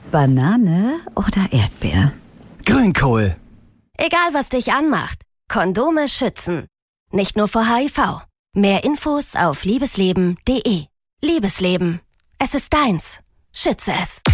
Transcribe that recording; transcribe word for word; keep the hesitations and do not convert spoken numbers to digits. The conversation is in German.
Banane oder Erdbeer? Grünkohl. Egal, was dich anmacht, Kondome schützen. Nicht nur vor H I V. Mehr Infos auf liebesleben punkt de. Liebesleben. Es ist deins. Schütze es.